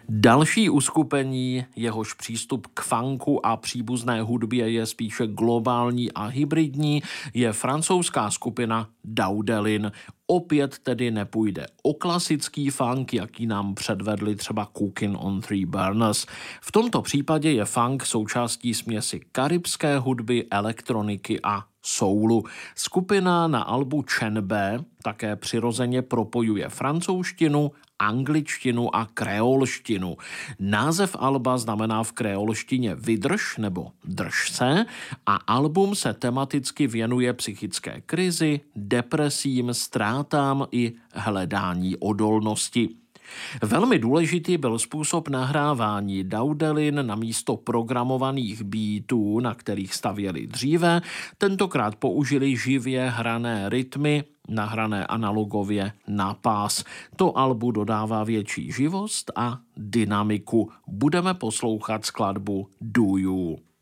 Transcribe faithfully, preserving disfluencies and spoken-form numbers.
Další uskupení, jehož přístup k funku a příbuzné hudbě je spíše globální a hybridní, je francouzská skupina Daudelin. Opět tedy nepůjde o klasický funk, jaký nám předvedli třeba Cookin' on Three Burners. V tomto případě je funk součástí směsi karibské hudby, elektroniky a soulu. Skupina na albu Čenbe také přirozeně propojuje francouzštinu, angličtinu a kreolštinu. Název alba znamená v kreolštině vydrž nebo drž se a album se tematicky věnuje psychické krizi, depresím, ztrátám i hledání odolnosti. Velmi důležitý byl způsob nahrávání. Daudelin na místo programovaných beatů, na kterých stavěli dříve, tentokrát použili živě hrané rytmy, nahrané analogově na pás. To albu dodává větší živost a dynamiku. Budeme poslouchat skladbu Do You.